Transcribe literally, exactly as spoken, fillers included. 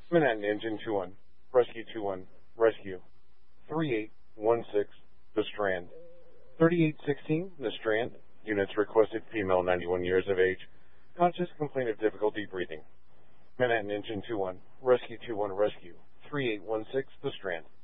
Manhattan Engine two one, Rescue two one, Rescue. three eight one six, The Strand. thirty-eight sixteen, The Strand. Units requested female ninety-one years of age. Conscious, complaint of difficulty breathing. Manhattan Engine two one, Rescue two one, Rescue. three eight one six, The Strand.